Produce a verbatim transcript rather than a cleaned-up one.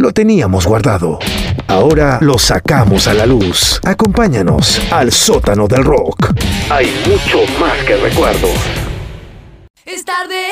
lo teníamos guardado. Ahora lo sacamos a la luz. Acompáñanos al sótano del rock. Hay mucho más que recuerdos. Es tarde.